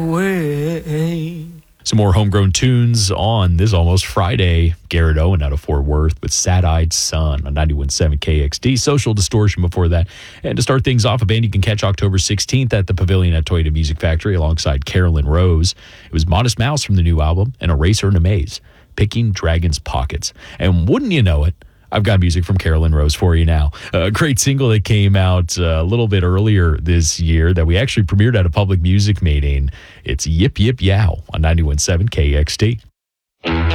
way. Some more homegrown tunes on this almost Friday. Garrett Owen out of Fort Worth with Sad-Eyed Sun on 91.7 KXD. Social Distortion before that. And to start things off, a band you can catch October 16th at the Pavilion at Toyota Music Factory alongside Carolyn Rose. It was Modest Mouse from the new album and Eraser in a Maze, Picking Dragon's Pockets. And wouldn't you know it, I've got music from Carolyn Rose for you now. A great single that came out a little bit earlier this year that we actually premiered at a public music meeting. It's Yip Yip Yow on 91.7 KXT.